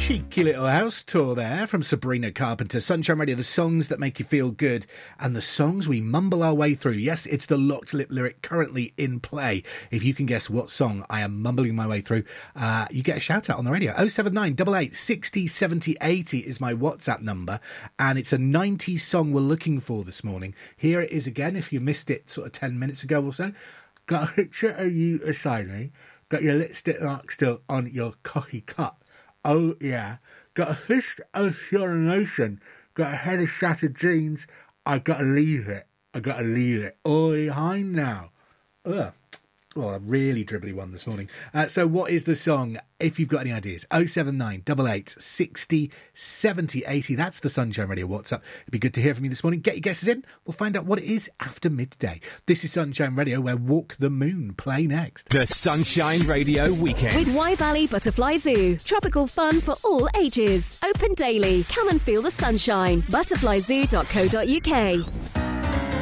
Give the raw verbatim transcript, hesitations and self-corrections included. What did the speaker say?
cheeky little house tour there from Sabrina Carpenter. Sunshine Radio, the songs that make you feel good and the songs we mumble our way through. Yes, it's the Locked Lip lyric currently in play. If you can guess what song I am mumbling my way through, uh, you get a shout out on the radio. oh seven nine, eight eight, six oh, seven oh, eighty is my WhatsApp number, and it's a nineties song we're looking for this morning. Here it is again, if you missed it sort of ten minutes ago or so. Got a picture of you beside me, got your lipstick mark still on your coffee cup. Oh, yeah. Got a fist of urination. Got a head of shattered jeans. I gotta leave it. I gotta leave it all behind now. Ugh. Well, a really dribbly one this morning. Uh, so what is the song? If you've got any ideas, oh seven nine, eight eight, six oh, seven oh, eighty. That's the Sunshine Radio WhatsApp. It'd be good to hear from you this morning. Get your guesses in. We'll find out what it is after midday. This is Sunshine Radio, where Walk the Moon play next. The Sunshine Radio Weekend. With Wye Valley Butterfly Zoo. Tropical fun for all ages. Open daily. Come and feel the sunshine. butterfly zoo dot co dot uk.